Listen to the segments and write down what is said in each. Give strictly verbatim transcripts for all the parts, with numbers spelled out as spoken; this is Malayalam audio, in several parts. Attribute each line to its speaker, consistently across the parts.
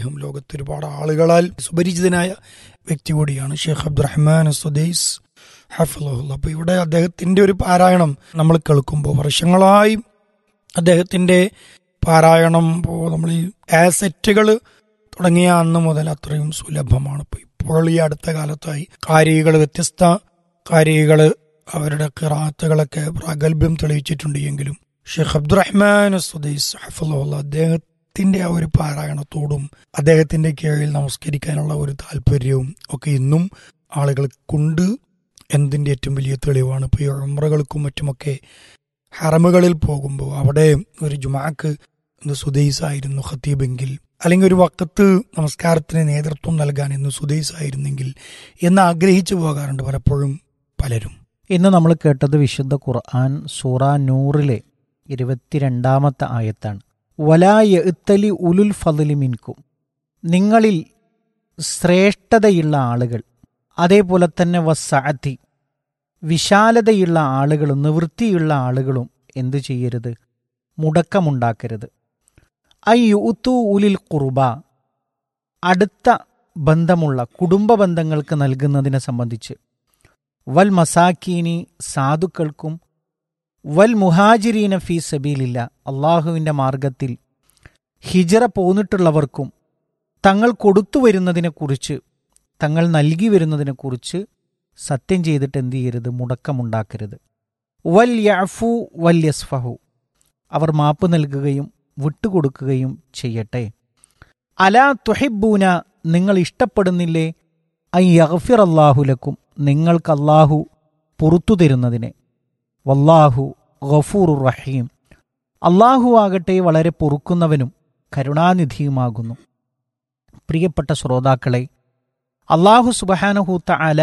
Speaker 1: അദ്ദേഹം ലോകത്ത് ഒരുപാട് ആളുകളാൽ സുപരിചിതനായ വ്യക്തി കൂടിയാണ് ഷെയ്ഖ് അബ്ദുറഹ്മാൻ സുദൈസ് ഹഫിളഹുല്ലാ. അപ്പോൾ ഇവിടെ അദ്ദേഹത്തിൻ്റെ ഒരു പാരായണം നമ്മൾ കേൾക്കുമ്പോൾ വർഷങ്ങളായി അദ്ദേഹത്തിൻ്റെ പാരായണം ഇപ്പോൾ നമ്മൾ ഈ ആസെറ്റുകൾ തുടങ്ങിയ അന്ന് മുതൽ അത്രയും സുലഭമാണ്. ഇപ്പോൾ ഇപ്പോൾ ഈ അടുത്ത കാലത്തായി കാരികൾ, വ്യത്യസ്ത കാരികൾ അവരുടെ ഖിറാഅത്തുകളൊക്കെ പ്രാഗൽഭ്യം തെളിയിച്ചിട്ടുണ്ട്. എങ്കിലും ഷെയ്ഖ് അബ്ദുറഹ്മാൻ സുദൈസ് ഹഫിളഹുല്ലാ അദ്ദേഹത്തിന്റെ ആ ഒരു പാരായണത്തോടും അദ്ദേഹത്തിന്റെ കീഴിൽ നമസ്കരിക്കാനുള്ള ഒരു താല്പര്യവും ഒക്കെ ഇന്നും ആളുകൾക്കുണ്ട് എന്നതിൻ്റെ ഏറ്റവും വലിയ തെളിവാണ്. ഇപ്പോൾ ഈ ഉംറകൾക്കും മറ്റുമൊക്കെ ഹറമുകളിൽ പോകുമ്പോൾ അവിടെ ഒരു ജുമാക്ക് സുദൈസ് ആയിരുന്നു ഖത്തീബെങ്കിൽ, അല്ലെങ്കിൽ ഒരു വഖത്ത് നമസ്കാരത്തിന് നേതൃത്വം നൽകാൻ ഇന്ന് സുദൈസ് ആയിരുന്നെങ്കിൽ എന്ന് ആഗ്രഹിച്ചു പോകാറുണ്ട് പലപ്പോഴും പലരും.
Speaker 2: ഇന്ന് നമ്മൾ കേട്ടത് വിശുദ്ധ ഖുർആൻ സൂറ നൂറിലെ ഇരുപത്തിരണ്ടാമത്തെ ആയത്താണ്. വലാ യഅ്തലി ഉലുൽ ഫദ്ലി മിൻകും, നിങ്ങളിൽ ശ്രേഷ്ഠതയുള്ള ആളുകൾ, അതേപോലെ തന്നെ വസ്സഅതി, വിശാലതയുള്ള ആളുകളും നിവൃത്തിയുള്ള ആളുകളും എന്തു ചെയ്യരുത്? മുടക്കമുണ്ടാക്കരുത്. ഐ യുഅ്തു ഉലിൽ ഖുർബ, അടുത്ത ബന്ധമുള്ള കുടുംബ ബന്ധങ്ങൾക്ക് നൽകുന്നതിനെ സംബന്ധിച്ച്, വൽ മസാക്കീനി, സാധുക്കൾക്കും, വൽ മുഹാജിരീന ഫീ സബീലില്ല, അള്ളാഹുവിൻ്റെ മാർഗത്തിൽ ഹിജറ പോന്നിട്ടുള്ളവർക്കും തങ്ങൾ കൊടുത്തു വരുന്നതിനെക്കുറിച്ച്, തങ്ങൾ നൽകി വരുന്നതിനെക്കുറിച്ച് സത്യം ചെയ്തിട്ട് എന്തു ചെയ്യരുത്? മുടക്കമുണ്ടാക്കരുത്. വൽ യഅഫു വൽ യസ്ഫഹു, അവർ മാപ്പ് നൽകുകയും വിട്ടുകൊടുക്കുകയും ചെയ്യട്ടെ. അലാ തുഹിബ്ബൂന, നിങ്ങൾ ഇഷ്ടപ്പെടുന്നില്ലേ? ഐ യഗ്ഫിർ അല്ലാഹു ലക്കും, നിങ്ങൾക്ക് അല്ലാഹു പുറത്തു തരുന്നതിനെ. വല്ലാഹു ഗഫൂറുർ റഹീം, അല്ലാഹു ആകട്ടെ വളരെ പൊറുക്കുന്നവനും കരുണാനിധിയുമാകുന്നു. പ്രിയപ്പെട്ട ശ്രോതാക്കളെ, അല്ലാഹു സുബ്ഹാനഹു തആല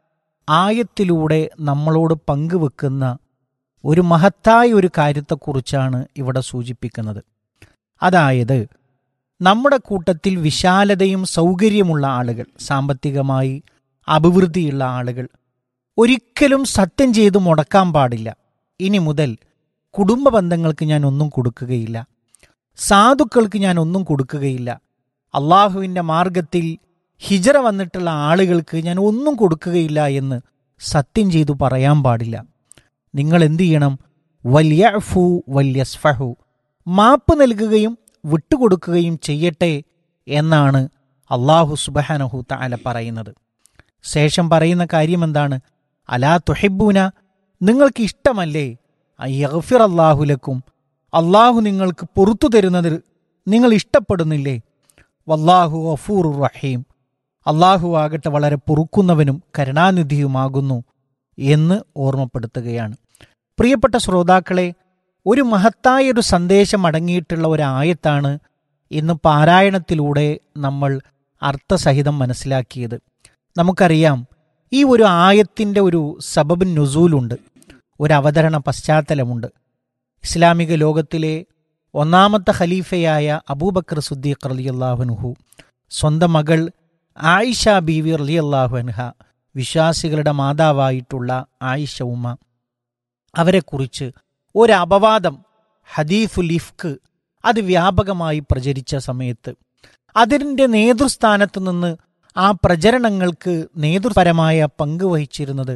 Speaker 2: ആയത്തിലൂടെ നമ്മളോട് പങ്കുവെക്കുന്ന ഒരു മഹത്തായ ഒരു കാര്യത്തെക്കുറിച്ചാണ് ഇവിടെ സൂചിപ്പിക്കുന്നത്. അതായത് നമ്മുടെ കൂട്ടത്തിൽ വിശാലതയും സൗകര്യമുള്ള ആളുകൾ, സാമ്പത്തികമായി അഭിവൃദ്ധിയുള്ള ആളുകൾ ഒരിക്കലും സത്യം ചെയ്ത് മുടക്കാൻ പാടില്ല. ഇനി മുതൽ കുടുംബ ബന്ധങ്ങൾക്ക് ഞാൻ ഒന്നും കൊടുക്കുകയില്ല, സാധുക്കൾക്ക് ഞാൻ ഒന്നും കൊടുക്കുകയില്ല, അള്ളാഹുവിൻ്റെ മാർഗത്തിൽ ഹിജറ വന്നിട്ടുള്ള ആളുകൾക്ക് ഞാൻ ഒന്നും കൊടുക്കുകയില്ല എന്ന് സത്യം ചെയ്തു പറയാൻ പാടില്ല. നിങ്ങൾ എന്തു ചെയ്യണം? വൽയഅഫു വൽയസ്ഫഹു, മാപ്പ് നൽകുകയും വിട്ടുകൊടുക്കുകയും ചെയ്യട്ടെ എന്നാണ് അല്ലാഹു സുബ്ഹാനഹു തആല പറയുന്നത്. ശേഷം പറയുന്ന കാര്യം എന്താണ്? അലാ തുഹിബ്ബൂന, നിങ്ങൾക്ക് ഇഷ്ടമല്ലേ? യഗ്ഫിർ അല്ലാഹു ലക്കും, അള്ളാഹു നിങ്ങൾക്ക് പുറത്തു തരുന്നത് നിങ്ങൾ ഇഷ്ടപ്പെടുന്നില്ലേ? വല്ലാഹു ഗഫൂറുർ റഹീം, അള്ളാഹു ആകട്ടെ വളരെ പൊറുക്കുന്നവനും കരുണാനിധിയുമാകുന്നു എന്ന് ഓർമ്മപ്പെടുത്തുകയാണ്. പ്രിയപ്പെട്ട ശ്രോതാക്കളെ, ഒരു മഹത്തായ ഒരു സന്ദേശം അടങ്ങിയിട്ടുള്ള ഒരു ആയത്താണ് ഇന്ന് പാരായണത്തിലൂടെ നമ്മൾ അർത്ഥസഹിതം മനസ്സിലാക്കിയത്. നമുക്കറിയാം, ഈ ഒരു ആയത്തിൻ്റെ ഒരു സബബുൻ നുസൂലുണ്ട്, ഒരു അവതരണ പശ്ചാത്തലമുണ്ട്. ഇസ്ലാമിക ലോകത്തിലെ ഒന്നാമത്തെ ഖലീഫയായ അബൂബക്കർ സിദ്ദീഖ് റളിയല്ലാഹു അൻഹു സ്വന്തം മകൾ ആയിഷ ബീവി റളിയല്ലാഹു അൻഹ, വിശ്വാസികളുടെ മാതാവായിട്ടുള്ള ആയിഷ ഉമ്മ, അവരെക്കുറിച്ച് ഒരു അപവാദം, ഹദീസുൽ ഇഫ്ക്, അത് വ്യാപകമായി പ്രചരിച്ച സമയത്ത് അതിൻ്റെ നേതൃസ്ഥാനത്ത് നിന്ന് ആ പ്രചരണങ്ങൾക്ക് നേതൃപരമായ പങ്ക് വഹിച്ചിരുന്നത്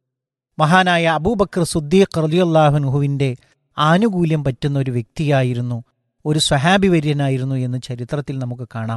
Speaker 2: മഹാനായ അബൂബക്കർ സിദ്ദീഖ് റളിയല്ലാഹു അൻഹുവിൻ്റെ ആനുകൂല്യം പറ്റുന്ന ഒരു വ്യക്തിയായിരുന്നു, ഒരു സ്വഹാബി വര്യനായിരുന്നു എന്ന് ചരിത്രത്തിൽ നമുക്ക് കാണാം.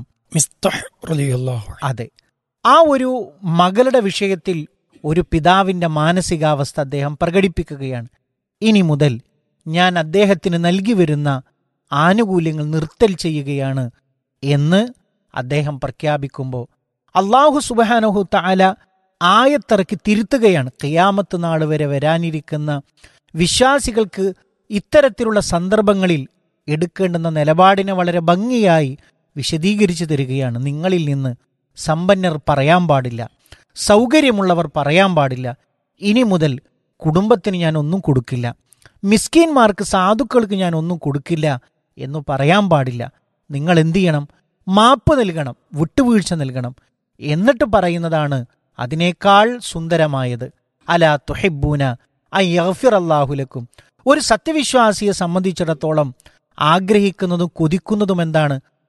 Speaker 2: അതെ, ആ ഒരു മകളുടെ വിഷയത്തിൽ ഒരു പിതാവിൻ്റെ മാനസികാവസ്ഥ അദ്ദേഹം പ്രകടിപ്പിക്കുകയാണ്. ഇനി മുതൽ ഞാൻ അദ്ദേഹത്തിന് നൽകി വരുന്ന ആനുകൂല്യങ്ങൾ നിർത്തൽ ചെയ്യുകയാണ് എന്ന് അദ്ദേഹം പ്രഖ്യാപിക്കുമ്പോൾ അല്ലാഹു സുബ്ഹാനഹു തആല ആയത്തിറക്കി തിരുത്തുകയാണ്. ഖിയാമത്ത് നാൾ വരെ വരാനിരിക്കുന്ന വിശ്വാസികൾക്ക് ഇത്തരത്തിലുള്ള സന്ദർഭങ്ങളിൽ എടുക്കേണ്ടുന്ന നിലപാടിനെ വളരെ ഭംഗിയായി വിശദീകരിച്ചു തരികയാണ്. നിങ്ങളിൽ നിന്ന് സമ്പന്നർ പറയാൻ പാടില്ല, സൗകര്യമുള്ളവർ പറയാൻ പാടില്ല, ഇനി മുതൽ കുടുംബത്തിന് ഞാൻ ഒന്നും കൊടുക്കില്ല, മിസ്കീന്മാർക്ക്, സാധുക്കൾക്ക് ഞാൻ ഒന്നും കൊടുക്കില്ല എന്ന് പറയാൻ പാടില്ല. നിങ്ങൾ എന്തു ചെയ്യണം? മാപ്പ് നൽകണം, വിട്ടുവീഴ്ച നൽകണം. എന്നിട്ട് പറയുന്നതാണ് അതിനേക്കാൾ സുന്ദരമായത്. അലാ തുഹിബ്ബൂന അൻ യഗ്ഫിർ അല്ലാഹു ലക്കും. ഒരു സത്യവിശ്വാസിയെ സംബന്ധിച്ചിടത്തോളം ആഗ്രഹിക്കുന്നതും കൊതിക്കുന്നതും എന്താണ്?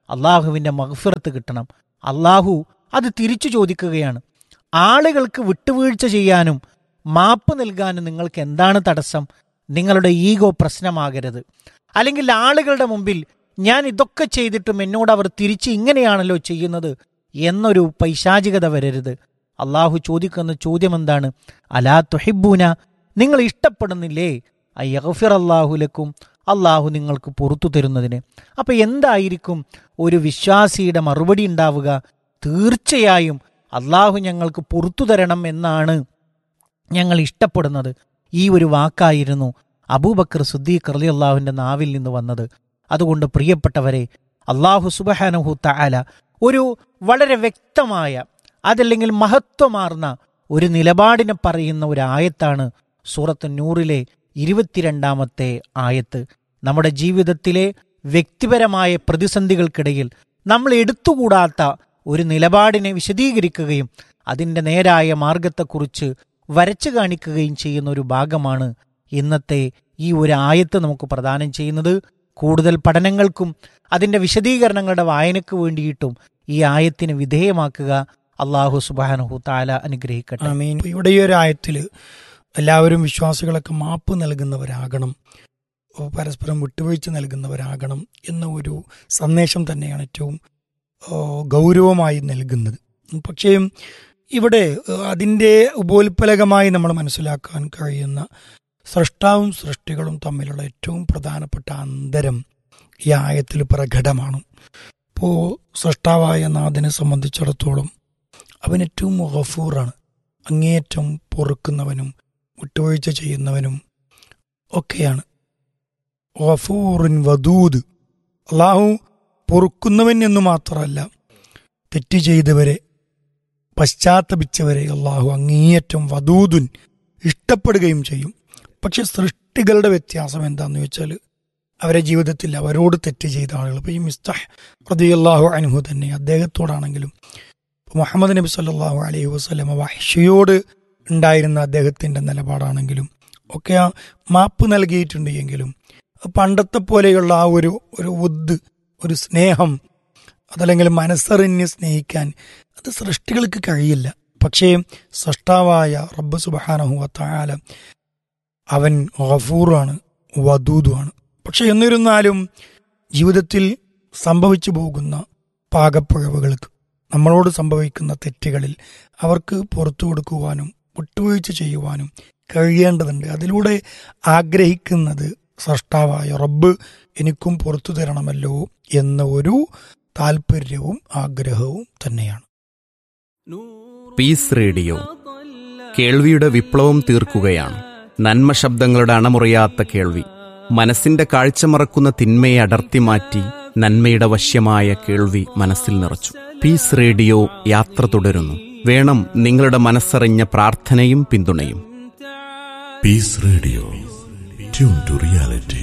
Speaker 2: അള്ളാഹുവിൻ്റെ മഗ്ഫിറത്ത് കിട്ടണം. അള്ളാഹു അത് തിരിച്ചു ചോദിക്കുകയാണ്, ആളുകൾക്ക് വിട്ടുവീഴ്ച ചെയ്യാനും മാപ്പ് നൽകാനും നിങ്ങൾക്ക് എന്താണ് തടസ്സം? നിങ്ങളുടെ ഈഗോ പ്രശ്നമാകരുത്. അല്ലെങ്കിൽ ആളുകളുടെ മുമ്പിൽ ഞാൻ ഇതൊക്കെ ചെയ്തിട്ടും എന്നോട് അവർ തിരിച്ച് ഇങ്ങനെയാണല്ലോ ചെയ്യുന്നത് എന്നൊരു പൈശാചികത വരരുത്. അള്ളാഹു ചോദിക്കുന്ന ചോദ്യം എന്താണ്? അലാ തുഹിബ്ബൂന, നിങ്ങൾ ഇഷ്ടപ്പെടുന്നില്ലേ അയ്യഗ്ഫിർ അല്ലാഹു ലക്കും, അള്ളാഹു നിങ്ങൾക്ക് പുറത്തു തരുന്നതിന്. അപ്പം എന്തായിരിക്കും ഒരു വിശ്വാസിയുടെ മറുപടി ഉണ്ടാവുക? തീർച്ചയായും അള്ളാഹു ഞങ്ങൾക്ക് പുറത്തു തരണം എന്നാണ് ഞങ്ങൾ ഇഷ്ടപ്പെടുന്നത്. ഈ ഒരു വാക്കായിരുന്നു അബൂബക്കർ സിദ്ദീഖ് റളിയല്ലാഹുവിൻ്റെ നാവിൽ നിന്ന് വന്നത്. അതുകൊണ്ട് പ്രിയപ്പെട്ടവരെ, അള്ളാഹു സുബ്ഹാനഹു തആല ഒരു വളരെ വ്യക്തമായ, അതല്ലെങ്കിൽ മഹത്വമാർന്ന ഒരു നിലപാടിനെ പറയുന്ന ഒരു ആയത്താണ് സൂറത്ത് നൂറിലെ ഇരുപത്തിരണ്ടാമത്തെ ആയത്ത്. നമ്മുടെ ജീവിതത്തിലെ വ്യക്തിപരമായ പ്രതിസന്ധികൾക്കിടയിൽ നമ്മൾ എടുത്തുകൂടാത്ത ഒരു നിലപാടിനെ വിശദീകരിക്കുകയും അതിൻ്റെ നേരായ മാർഗത്തെക്കുറിച്ച് വരച്ചു കാണിക്കുകയും ചെയ്യുന്ന ഒരു ഭാഗമാണ് ഇന്നത്തെ ഈ ഒരു ആയത്ത് നമുക്ക് പ്രദാനം ചെയ്യുന്നത്. കൂടുതൽ പഠനങ്ങൾക്കും അതിൻ്റെ വിശദീകരണങ്ങളുടെ വായനയ്ക്ക് വേണ്ടിയിട്ടും ഈ ആയത്തിന് വിധേയമാക്കുക. അള്ളാഹു സുബ്ഹാനഹു തആല അനുഗ്രഹിക്കട്ടെ.
Speaker 1: ആമീൻ. ഇവിടെ ഈ ഒരു ആയത്തിൽ എല്ലാവരും വിശ്വാസികളൊക്കെ മാപ്പ് നൽകുന്നവരാകണം, പരസ്പരം വിട്ടുവീഴ്ച നൽകുന്നവരാകണം എന്ന ഒരു സന്ദേശം തന്നെയാണ് ഏറ്റവും ഗൗരവമായി നൽകുന്നത്. പക്ഷേ ഇവിടെ അതിൻ്റെ ഉപോൽപ്പലകമായി നമ്മൾ മനസ്സിലാക്കാൻ കഴിയുന്ന സൃഷ്ടാവും സൃഷ്ടികളും തമ്മിലുള്ള ഏറ്റവും പ്രധാനപ്പെട്ട അന്തരം ഈ ആയത്തിൽ പ്രകടമാണ്. ഇപ്പോൾ സൃഷ്ടാവായ നാഥനെ സംബന്ധിച്ചിടത്തോളം അവൻ ഏറ്റവും ഗഫൂറാണ്, അങ്ങേയറ്റം പൊറുക്കുന്നവനും വിട്ടുവീഴ്ച ചെയ്യുന്നവനും ഒക്കെയാണ്. ഗഫൂറുൻ വദൂദ്, അള്ളാഹു പൊറുക്കുന്നവൻ എന്നു മാത്രമല്ല, തെറ്റ് ചെയ്തവരെ, പശ്ചാത്തപിച്ചവരെ അള്ളാഹു അങ്ങേയറ്റം വദൂദുൻ ഇഷ്ടപ്പെടുകയും ചെയ്യും. പക്ഷെ സൃഷ്ടികളുടെ വ്യത്യാസം എന്താണെന്ന് വെച്ചാൽ അവരെ ജീവിതത്തിൽ അവരോട് തെറ്റ് ചെയ്ത ആളുകൾ, ഇപ്പോൾ ഈ മിസ്താഹ് റളിയല്ലാഹു അൻഹു തന്നെ, അദ്ദേഹത്തോടാണെങ്കിലും മുഹമ്മദ് നബി സല്ലല്ലാഹു അലൈഹി വസല്ലമ വഹ്ശിയോട് ഉണ്ടായിരുന്ന അദ്ദേഹത്തിൻ്റെ നിലപാടാണെങ്കിലും ഒക്കെ ആ മാപ്പ് നൽകിയിട്ടുണ്ട്. എങ്കിലും പണ്ടത്തെ പോലെയുള്ള ആ ഒരു ഒരു ഉദ്, ഒരു സ്നേഹം, അതല്ലെങ്കിൽ മനസ്സറിഞ്ഞ് സ്നേഹിക്കാൻ അത് സൃഷ്ടികൾക്ക് കഴിയില്ല. പക്ഷേ സൃഷ്ടാവായ റബ്ബ് സുബ്ഹാനഹു വ തആല അവൻ ഗഫൂറാണ്, വദൂദുമാണ്. പക്ഷെ എന്നിരുന്നാലും ജീവിതത്തിൽ സംഭവിച്ചു പോകുന്ന പാകപ്പിഴവുകൾക്ക്, നമ്മളോട് സംഭവിക്കുന്ന തെറ്റുകളിൽ അവർക്ക് പുറത്തു കൊടുക്കുവാനും വിട്ടുവീഴ്ച ചെയ്യുവാനും കഴിയേണ്ടതുണ്ട്. അതിലൂടെ ആഗ്രഹിക്കുന്നത് സൃഷ്ടാവായ റബ്ബ് എനിക്കും പുറത്തു തരണമല്ലോ എന്ന ഒരു താല്പര്യവും ആഗ്രഹവും തന്നെയാണ്.
Speaker 3: പീസ് റേഡിയോ കേൾവിയുടെ വിപ്ലവം തീർക്കുകയാണ്. നന്മ ശബ്ദങ്ങളുടെ അണമുറിയാത്ത കേൾവി, മനസ്സിന്റെ കാഴ്ച മറക്കുന്ന തിന്മയെ അടർത്തി മാറ്റി നന്മയുടെ വശ്യമായ കേൾവി മനസ്സിൽ നിറച്ചു. പീസ് റേഡിയോ യാത്ര തുടരുന്നു. വേണം നിങ്ങളുടെ മനസ്സറിഞ്ഞ പ്രാർത്ഥനയും പിന്തുണയും.
Speaker 4: Piece radio, tune to reality.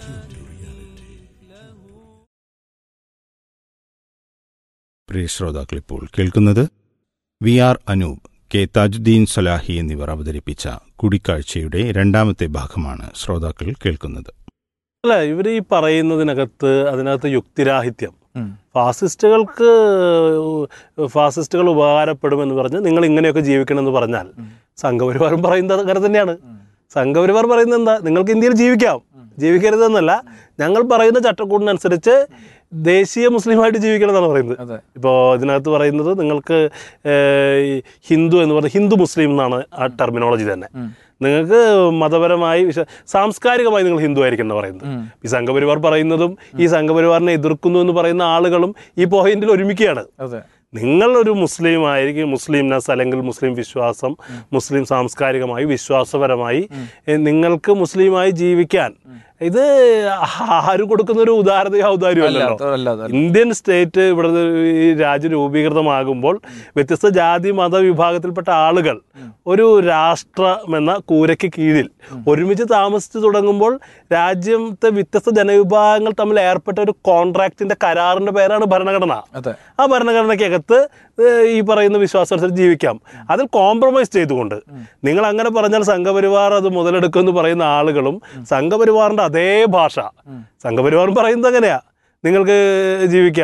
Speaker 5: പ്രിയ ശ്രോതാക്കൾ, ഇപ്പോൾ കേൾക്കുന്നത് V R Anoop, K Thajudheen Salahi എന്നിവർ അവതരിപ്പിച്ച കൂടിക്കാഴ്ചയുടെ രണ്ടാമത്തെ ഭാഗമാണ് ശ്രോതാക്കൾ കേൾക്കുന്നത്.
Speaker 6: അല്ല, ഇവർ ഈ പറയുന്നതിനകത്ത് അതിനകത്ത് യുക്തിരാഹിത്യം, ഫാസിസ്റ്റുകൾക്ക് ഫാസിസ്റ്റുകൾ ഉപകാരപ്പെടുമെന്ന് പറഞ്ഞ് നിങ്ങൾ ഇങ്ങനെയൊക്കെ ജീവിക്കണമെന്ന് പറഞ്ഞാൽ സംഘപരിവാരം പറയുന്നത് അങ്ങനെ തന്നെയാണ്. സംഘപരിവാർ പറയുന്നത് എന്താ? നിങ്ങൾക്ക് ഇന്ത്യയിൽ ജീവിക്കാം, ജീവിക്കരുതെന്നല്ല, ഞങ്ങൾ പറയുന്ന ചട്ടക്കൂടിനനുസരിച്ച് ദേശീയ മുസ്ലിമായിട്ട് ജീവിക്കണം എന്നാണ് പറയുന്നത്. ഇപ്പോൾ ഇതിനകത്ത് പറയുന്നത് നിങ്ങൾക്ക് ഹിന്ദു എന്ന് പറഞ്ഞാൽ ഹിന്ദു മുസ്ലിം എന്നാണ് ആ ടെർമിനോളജി തന്നെ. നിങ്ങൾക്ക് മതപരമായി വിശ്വ സാംസ്കാരികമായി നിങ്ങൾ ഹിന്ദു ആയിരിക്കും എന്ന് പറയുന്നത്. ഈ സംഘപരിവാർ പറയുന്നതും ഈ സംഘപരിവാറിനെ എതിർക്കുന്നു എന്ന് പറയുന്ന ആളുകളും ഈ പോയിന്റിൽ ഒരുമിക്കുകയാണ്. നിങ്ങൾ ഒരു മുസ്ലിം ആയിരിക്കും, മുസ്ലിംനെസ് അല്ലെങ്കിൽ മുസ്ലിം വിശ്വാസം, മുസ്ലിം സാംസ്കാരികമായി വിശ്വാസപരമായി നിങ്ങൾക്ക് മുസ്ലിമായി ജീവിക്കാൻ ഇത് ആര് കൊടുക്കുന്ന ഒരു ഉദാരതയോ ഔദാര്യമല്ലല്ലോ. ഇന്ത്യൻ സ്റ്റേറ്റ് ഇവിടെ ഈ രാജ്യം രൂപീകൃതമാകുമ്പോൾ വ്യത്യസ്ത ജാതി മത വിഭാഗത്തിൽപ്പെട്ട ആളുകൾ ഒരു രാഷ്ട്രം എന്ന കൂരയ്ക്ക് കീഴിൽ ഒരുമിച്ച് താമസിച്ചു തുടങ്ങുമ്പോൾ രാജ്യത്തെ വ്യത്യസ്ത ജനവിഭാഗങ്ങൾ തമ്മിൽ ഏർപ്പെട്ട ഒരു കോൺട്രാക്റ്റിന്റെ കരാറിന്റെ പേരാണ് ഭരണഘടന. ആ ഭരണഘടനയ്ക്കകത്ത് ഈ പറയുന്ന വിശ്വാസമനുസരിച്ച് ജീവിക്കാം. അതിൽ കോംപ്രമൈസ് ചെയ്തുകൊണ്ട് നിങ്ങൾ അങ്ങനെ പറഞ്ഞാൽ സംഘപരിവാർ അത് മുതലെടുക്കുമെന്ന് പറയുന്ന ആളുകളും സംഘപരിവാറിന്റെ അതേ ഭാഷ സംഘപരിവാറും പറയുന്നത് അങ്ങനെയാ, നിങ്ങൾക്ക് ജീവിക്കാം.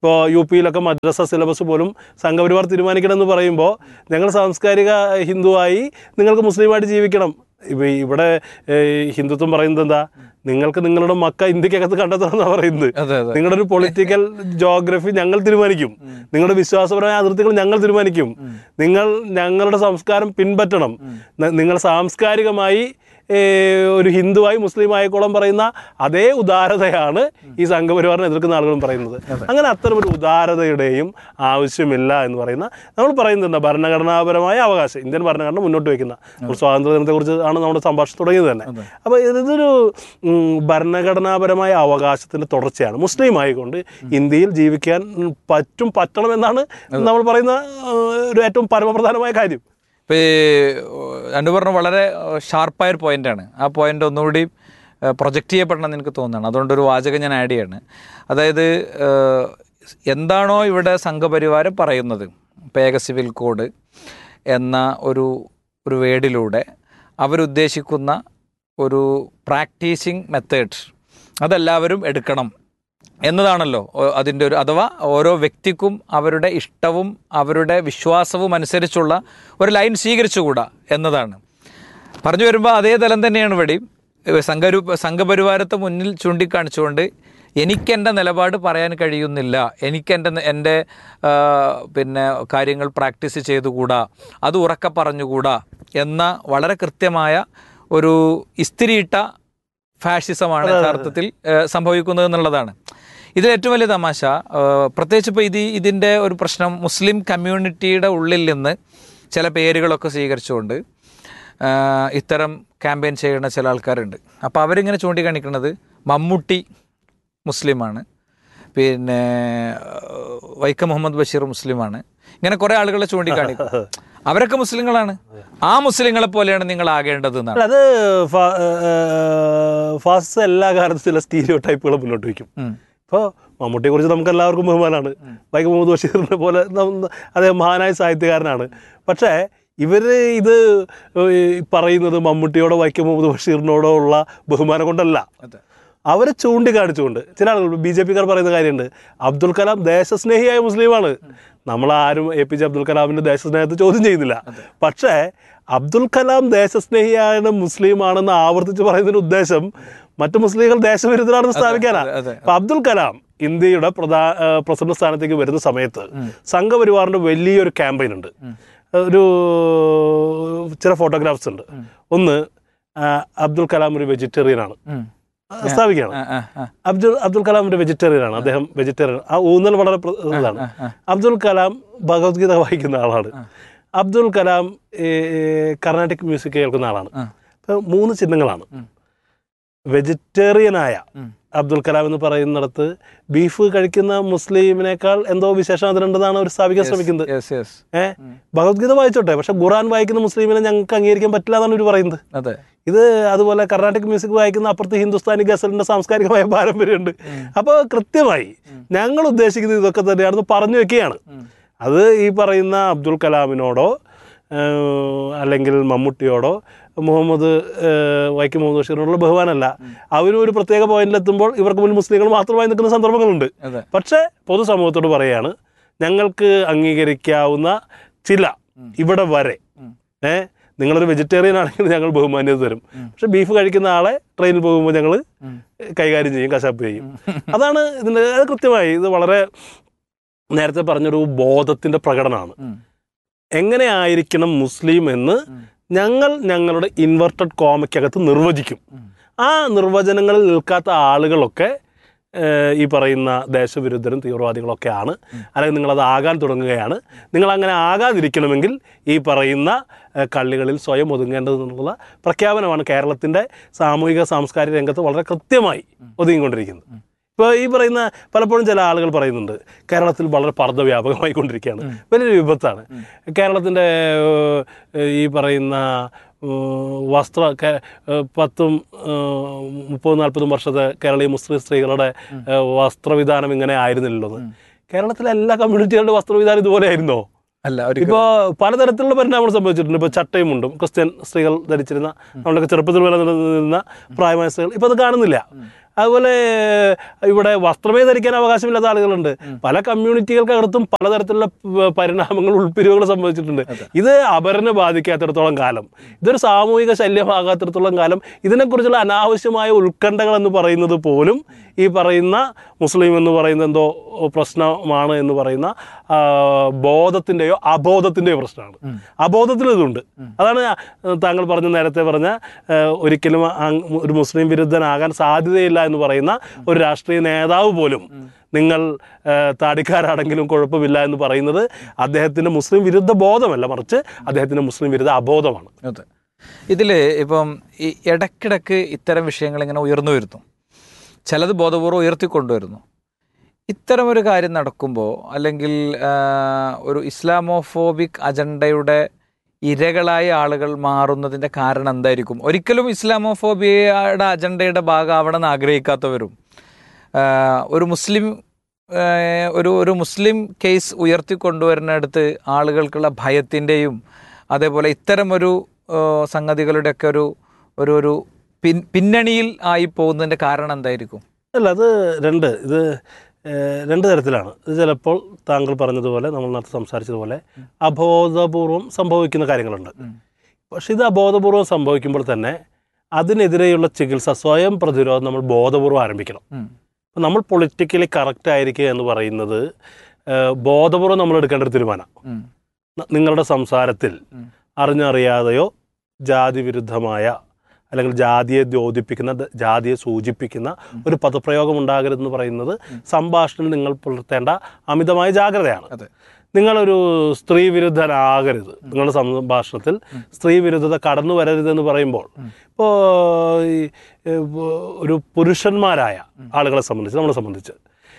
Speaker 6: ഇപ്പോൾ യു പിയിലൊക്കെ മദ്രസ സിലബസ് പോലും സംഘപരിവാർ തീരുമാനിക്കണമെന്ന് പറയുമ്പോൾ ഞങ്ങൾ സാംസ്കാരിക ഹിന്ദുവായി നിങ്ങൾക്ക് മുസ്ലിമായിട്ട് ജീവിക്കണം. ഇപ്പോൾ ഇവിടെ ഹിന്ദുത്വം പറയുന്നത് എന്താ, നിങ്ങൾക്ക് നിങ്ങളുടെ മക്ക ഇന്ത്യക്കകത്ത് കണ്ടെത്തണമെന്നാണ് പറയുന്നത്. നിങ്ങളുടെ ഒരു പൊളിറ്റിക്കൽ ജോഗ്രഫി ഞങ്ങൾ തീരുമാനിക്കും, നിങ്ങളുടെ വിശ്വാസപരമായ അതിർത്തികൾ ഞങ്ങൾ തീരുമാനിക്കും, നിങ്ങൾ ഞങ്ങളുടെ സംസ്കാരം പിൻപറ്റണം, നിങ്ങൾ സാംസ്കാരികമായി ഒരു ഹിന്ദുവായി മുസ്ലിം ആയിക്കോളം പറയുന്ന അതേ ഉദാരതയാണ് ഈ സംഘപരിവാറിനെ എതിർക്കുന്ന ആളുകളും പറയുന്നത്. അങ്ങനെ അത്തരമൊരു ഉദാരതയുടെയും ആവശ്യമില്ല എന്ന് പറയുന്ന നമ്മൾ പറയുന്നത് എന്താ, ഭരണഘടനാപരമായ അവകാശം ഇന്ത്യൻ ഭരണഘടന മുന്നോട്ട് വയ്ക്കുന്ന സ്വാതന്ത്ര്യ ദിനത്തെക്കുറിച്ച് ആണ് നമ്മുടെ സംഭാഷണം തുടങ്ങിയത് തന്നെ. അപ്പോൾ ഇതൊരു ഭരണഘടനാപരമായ അവകാശത്തിൻ്റെ തുടർച്ചയാണ്. മുസ്ലിം ആയിക്കൊണ്ട് ഇന്ത്യയിൽ ജീവിക്കാൻ പറ്റും, പറ്റണം എന്നാണ് നമ്മൾ പറയുന്ന ഒരു ഏറ്റവും പരമപ്രധാനമായ കാര്യം.
Speaker 7: ഇപ്പോൾ രണ്ടു പറഞ്ഞ വളരെ ഷാർപ്പായൊരു പോയിൻ്റാണ്. ആ പോയിൻ്റ് ഒന്നുകൂടി പ്രൊജക്റ്റ് ചെയ്യപ്പെടണമെന്ന് എനിക്ക് തോന്നുന്നതാണ്. അതുകൊണ്ടൊരു വാചകം ഞാൻ ആഡ് ചെയ്യാണ്. അതായത് എന്താണോ ഇവിടെ സംഘപരിവാരം പറയുന്നത്, പേഗ സിവിൽ കോഡ് എന്ന ഒരു ഒരു വേർഡിലൂടെ അവരുദ്ദേശിക്കുന്ന ഒരു പ്രാക്ടീസിങ് മെത്തേഡ് അതെല്ലാവരും എടുക്കണം എന്നതാണല്ലോ അതിൻ്റെ ഒരു, അഥവാ ഓരോ വ്യക്തിക്കും അവരുടെ ഇഷ്ടവും അവരുടെ വിശ്വാസവും അനുസരിച്ചുള്ള ഒരു ലൈൻ സ്വീകരിച്ചുകൂടാ എന്നതാണ് പറഞ്ഞു വരുമ്പോൾ. അതേ തലം തന്നെയാണ് ഇവിടെയും സംഘരു സംഘപരിവാരത്തെ മുന്നിൽ ചൂണ്ടിക്കാണിച്ചുകൊണ്ട് എനിക്കെൻ്റെ നിലപാട് പറയാൻ കഴിയുന്നില്ല, എനിക്കെൻ്റെ എൻ്റെ പിന്നെ കാര്യങ്ങൾ പ്രാക്ടീസ് ചെയ്തുകൂടാ, അത് ഉറക്കെ പറഞ്ഞുകൂടാ എന്ന വളരെ കൃത്യമായ ഒരു ഇസ്തിരിയിട്ട ഫാഷിസമാണ് യഥാർത്ഥത്തിൽ സംഭവിക്കുന്നത് എന്നുള്ളതാണ്. ഇതിൽ ഏറ്റവും വലിയ തമാശ, പ്രത്യേകിച്ച് ഇപ്പോൾ ഇത് ഇതിൻ്റെ ഒരു പ്രശ്നം മുസ്ലിം കമ്മ്യൂണിറ്റിയുടെ ഉള്ളിൽ നിന്ന് ചില പേരുകളൊക്കെ സ്വീകരിച്ചുകൊണ്ട് ഇത്തരം ക്യാമ്പയിൻ ചെയ്യുന്ന ചില ആൾക്കാരുണ്ട്. അപ്പോൾ അവരിങ്ങനെ ചൂണ്ടിക്കാണിക്കുന്നത് മമ്മൂട്ടി മുസ്ലിമാണ്, പിന്നെ വൈക്കം മുഹമ്മദ് ബഷീർ മുസ്ലിമാണ്, ഇങ്ങനെ കുറേ ആളുകളെ ചൂണ്ടിക്കാണിക്കും. അവരൊക്കെ മുസ്ലിങ്ങളാണ്, ആ മുസ്ലിങ്ങളെ പോലെയാണ് നിങ്ങൾ ആകേണ്ടത് എന്നാണ്.
Speaker 6: അത് ഫാസിസം എല്ലാ കാലത്തും ചില സ്റ്റീരിയോ ടൈപ്പുകൾ മുന്നോട്ട് വയ്ക്കും. ഇപ്പോൾ മമ്മൂട്ടിയെ കുറിച്ച് നമുക്ക് എല്ലാവർക്കും ബഹുമാനമാണ്, വൈക്കം മുഹമ്മദ് ബഷീറിനെ പോലെ അദ്ദേഹം മഹാനായ സാഹിത്യകാരനാണ്. പക്ഷേ ഇവർ ഇത് പറയുന്നത് മമ്മൂട്ടിയോടോ വൈക്കം മുഹമ്മദ് ബഷീറിനോടോ ഉള്ള ബഹുമാനം കൊണ്ടല്ല, അവരെ ചൂണ്ടിക്കാണിച്ചുകൊണ്ട്. ചില ആളുകൾ ബി ജെ പിക്കാർ പറയുന്ന കാര്യമുണ്ട്, അബ്ദുൽ കലാം ദേശസ്നേഹിയായ മുസ്ലിമാണ്. നമ്മളാരും എ പി ജെ അബ്ദുൽ കലാമിൻ്റെ ദേശസ്നേഹത്തെ ചോദ്യം ചെയ്യുന്നില്ല. പക്ഷേ അബ്ദുൽ കലാം ദേശസ്നേഹിയാണ് മുസ്ലിമാണെന്ന് ആവർത്തിച്ച് പറയുന്നതിന് ഉദ്ദേശം മറ്റു മുസ്ലിങ്ങൾ ദേശവിരുദ്ധരാണെന്ന് സ്ഥാപിക്കാനാണ്. അപ്പൊ അബ്ദുൽ കലാം ഇന്ത്യയുടെ പ്രധാന പ്രസിഡന്റ് സ്ഥാനത്തേക്ക് വരുന്ന സമയത്ത് സംഘപരിവാറിന്റെ വലിയൊരു ക്യാമ്പയിൻ ഉണ്ട്. ഒരു ചില ഫോട്ടോഗ്രാഫ്സ് ഉണ്ട്. ഒന്ന്, അബ്ദുൽ കലാം ഒരു വെജിറ്റേറിയൻ ആണ് സ്ഥാപിക്കുകയാണ്. അബ്ദുൽ അബ്ദുൽ കലാം ഒരു വെജിറ്റേറിയൻ ആണ്, അദ്ദേഹം വെജിറ്റേറിയൻ. ആ ഊന്നൽ വളരെ ഇതാണ്. അബ്ദുൽ കലാം ഭഗവത്ഗീത വായിക്കുന്ന ആളാണ്. അബ്ദുൽ കലാം കർണാട്ടിക് മ്യൂസിക് കേൾക്കുന്ന ആളാണ്. മൂന്ന് ചിഹ്നങ്ങളാണ്. വെജിറ്റേറിയനായ അബ്ദുൽ കലാം എന്ന് പറയുന്നിടത്ത് ബീഫ് കഴിക്കുന്ന മുസ്ലിമിനേക്കാൾ എന്തോ വിശേഷം അതിനുണ്ടെന്നാണ് അവർ സ്ഥാപിക്കാൻ ശ്രമിക്കുന്നത്. ഏഹ് ഭഗവത്ഗീത വായിച്ചോട്ടെ, പക്ഷെ ഖുറാൻ വായിക്കുന്ന മുസ്ലിമിനെ ഞങ്ങൾക്ക് അംഗീകരിക്കാൻ പറ്റില്ല എന്നാണ് ഇവർ പറയുന്നത്. ഇത് അതുപോലെ കർണാട്ടിക് മ്യൂസിക് വായിക്കുന്ന അപ്പുറത്ത് ഹിന്ദുസ്ഥാനി ഗസലിന്റെ സാംസ്കാരികമായ പാരമ്പര്യമുണ്ട്. അപ്പോൾ കൃത്യമായി ഞങ്ങൾ ഉദ്ദേശിക്കുന്നത് ഇതൊക്കെ തന്നെയാണെന്ന് പറഞ്ഞു വെക്കുകയാണ്. അത് ഈ പറയുന്ന അബ്ദുൽ കലാമിനോടോ അല്ലെങ്കിൽ മമ്മൂട്ടിയോടോ മുഹമ്മദ് വൈക്കം മുഹമ്മദ് ബഷീറിനോടുള്ള ബഹുമാനമല്ല. അവരും ഒരു പ്രത്യേക പോയിന്റിലെത്തുമ്പോൾ ഇവർക്ക് മുന്നിൽ മുസ്ലിങ്ങൾ മാത്രമായി നിൽക്കുന്ന സന്ദർഭങ്ങളുണ്ട്. പക്ഷേ പൊതുസമൂഹത്തോട് പറയുകയാണ്, ഞങ്ങൾക്ക് അംഗീകരിക്കാവുന്ന ചില ഇവിടെ വരെ ഏഹ് നിങ്ങളൊരു വെജിറ്റേറിയൻ ആണെങ്കിൽ ഞങ്ങൾ ബഹുമാന്യത തരും, പക്ഷെ ബീഫ് കഴിക്കുന്ന ആളെ ട്രെയിനിൽ പോകുമ്പോൾ ഞങ്ങൾ കൈകാര്യം ചെയ്യും, കശാപ്പ് ചെയ്യും. അതാണ് ഇതിൻ്റെ അത് കൃത്യമായി ഇത് വളരെ നേരത്തെ പറഞ്ഞൊരു ബോധത്തിൻ്റെ പ്രകടനമാണ്. എങ്ങനെ ആയിരിക്കണം മുസ്ലിം എന്ന് ഞങ്ങൾ ഞങ്ങളുടെ ഇൻവെർട്ടഡ് കോമയ്ക്കകത്ത് നിർവചിക്കും. ആ നിർവചനങ്ങളിൽ നിൽക്കാത്ത ആളുകളൊക്കെ ഈ പറയുന്ന ദേശവിരുദ്ധരും തീവ്രവാദികളൊക്കെയാണ്, അല്ലെങ്കിൽ നിങ്ങളത് ആകാൻ തുടങ്ങുകയാണ്. നിങ്ങളങ്ങനെ ആകാതിരിക്കണമെങ്കിൽ ഈ പറയുന്ന കള്ളികളിൽ സ്വയം ഒതുങ്ങേണ്ടതെന്നുള്ള പ്രഖ്യാപനമാണ് കേരളത്തിൻ്റെ സാമൂഹിക സാംസ്കാരിക രംഗത്ത് വളരെ കൃത്യമായി ഒതുങ്ങിക്കൊണ്ടിരിക്കുന്നത്. ഇപ്പോൾ ഈ പറയുന്ന പലപ്പോഴും ചില ആളുകൾ പറയുന്നുണ്ട് കേരളത്തിൽ വളരെ പർദ്ദവ്യാപകമായി കൊണ്ടിരിക്കുകയാണ്, വലിയൊരു വിപത്താണ്. കേരളത്തിൻ്റെ ഈ പറയുന്ന വസ്ത്ര പത്തും മുപ്പതും നാൽപ്പതും വർഷത്തെ കേരളീയ മുസ്ലിം സ്ത്രീകളുടെ വസ്ത്രവിധാനം ഇങ്ങനെ ആയിരുന്നില്ലല്ലോ. കേരളത്തിലെ എല്ലാ കമ്മ്യൂണിറ്റികളുടെ വസ്ത്രവിധാനം ഇതുപോലെ ആയിരുന്നോ?
Speaker 7: അല്ല.
Speaker 6: ഇപ്പോൾ പലതരത്തിലുള്ള പരിണാമങ്ങൾ സംഭവിച്ചിട്ടുണ്ട്. ഇപ്പോൾ ചട്ടയും മുണ്ടും ക്രിസ്ത്യൻ സ്ത്രീകൾ ധരിച്ചിരുന്ന, നമ്മളൊക്കെ ചെറുപ്പത്തിൽ വരെ നിലനിന്നിരുന്ന പ്രായമായ സ്ത്രീകൾ ഇപ്പോൾ അത് കാണുന്നില്ല. അതുപോലെ ഇവിടെ വസ്ത്രമേ ധരിക്കാൻ അവകാശമില്ലാത്ത ആളുകളുണ്ട്. പല കമ്മ്യൂണിറ്റികൾക്കകത്തും പലതരത്തിലുള്ള പരിണാമങ്ങൾ, ഉൾപ്പിരിവുകൾ സംഭവിച്ചിട്ടുണ്ട്. ഇത് അപരനെ ബാധിക്കാത്തിടത്തോളം കാലം, ഇതൊരു സാമൂഹിക ശല്യമാകാത്തിടത്തോളം കാലം ഇതിനെക്കുറിച്ചുള്ള അനാവശ്യമായ ഉത്കണ്ഠകൾ എന്ന് പറയുന്നത് പോലും ഈ പറയുന്ന മുസ്ലിം എന്ന് പറയുന്നത് എന്തോ പ്രശ്നമാണ് എന്ന് പറയുന്ന ബോധത്തിൻ്റെയോ അബോധത്തിൻ്റെയോ പ്രശ്നമാണ്. അബോധത്തിൽ ഇതുണ്ട്. അതാണ് താങ്കൾ പറഞ്ഞ നേരത്തെ പറഞ്ഞ ഒരിക്കലും ഒരു മുസ്ലിം വിരുദ്ധനാകാൻ സാധ്യതയില്ല എന്ന് പറയുന്ന ഒരു രാഷ്ട്രീയ നേതാവ് പോലും നിങ്ങൾ താടിക്കാരാണെങ്കിലും കുഴപ്പമില്ല എന്ന് പറയുന്നത് അദ്ദേഹത്തിൻ്റെ മുസ്ലിം വിരുദ്ധ ബോധമല്ല, മറിച്ച് അദ്ദേഹത്തിൻ്റെ മുസ്ലിം വിരുദ്ധ അബോധമാണ്.
Speaker 7: അതെ. ഇതിൽ ഇപ്പം ഈ ഇടയ്ക്കിടയ്ക്ക് ഇത്തരം വിഷയങ്ങൾ ഇങ്ങനെ ഉയർന്നു വരുന്നു, ചിലത് ബോധപൂർവ്വം ഉയർത്തിക്കൊണ്ടുവരുന്നു. ഇത്തരമൊരു കാര്യം നടക്കുമ്പോൾ അല്ലെങ്കിൽ ഒരു ഇസ്ലാമോഫോബിക് അജണ്ടയുടെ ഇരകളായ ആളുകൾ മാറുന്നതിൻ്റെ കാരണം എന്തായിരിക്കും? ഒരിക്കലും ഇസ്ലാമോഫോബിയയുടെ അജണ്ടയുടെ ഭാഗമാവണമെന്ന് ആഗ്രഹിക്കാത്തവരും ഒരു മുസ്ലിം ഒരു ഒരു മുസ്ലിം കേസ് ഉയർത്തിക്കൊണ്ടുവരുന്നിടത്ത് ആളുകൾക്കുള്ള ഭയത്തിൻ്റെയും അതേപോലെ ഇത്തരമൊരു സംഗതികളുടെയൊക്കെ ഒരു ഒരു ഒരു പിൻ പിന്നണിയിൽ ആയി പോകുന്നതിൻ്റെ കാരണം എന്തായിരിക്കും?
Speaker 6: അല്ല, അത് രണ്ട് ഇത് രണ്ട് തരത്തിലാണ്. ഇത് ചിലപ്പോൾ താങ്കൾ പറഞ്ഞതുപോലെ, നമ്മൾ നേരത്തെ സംസാരിച്ചതുപോലെ അബോധപൂർവം സംഭവിക്കുന്ന കാര്യങ്ങളുണ്ട്. പക്ഷെ ഇത് അബോധപൂർവം സംഭവിക്കുമ്പോൾ തന്നെ അതിനെതിരെയുള്ള ചികിത്സ, സ്വയം പ്രതിരോധം നമ്മൾ ബോധപൂർവം ആരംഭിക്കണം. അപ്പം നമ്മൾ പൊളിറ്റിക്കലി കറക്റ്റ് ആയിരിക്കുക എന്ന് പറയുന്നത് ബോധപൂർവം നമ്മൾ എടുക്കേണ്ട ഒരു തീരുമാനം. നിങ്ങളുടെ സംസാരത്തിൽ അറിഞ്ഞറിയാതെയോ ജാതി വിരുദ്ധമായ അല്ലെങ്കിൽ ജാതിയെ ദ്യോതിപ്പിക്കുന്ന, ജാതിയെ സൂചിപ്പിക്കുന്ന ഒരു പദപ്രയോഗം ഉണ്ടാകരുതെന്ന് പറയുന്നത് സംഭാഷണത്തിൽ നിങ്ങൾ പുലർത്തേണ്ട അമിതമായ ജാഗ്രതയാണ്. നിങ്ങളൊരു സ്ത്രീ വിരുദ്ധനാകരുത്, നിങ്ങളുടെ സംഭാഷണത്തിൽ സ്ത്രീ വിരുദ്ധത കടന്നു വരരുതെന്ന് പറയുമ്പോൾ, ഇപ്പോൾ ഈ ഒരു പുരുഷന്മാരായ ആളുകളെ സംബന്ധിച്ച്, നമ്മളെ സംബന്ധിച്ച്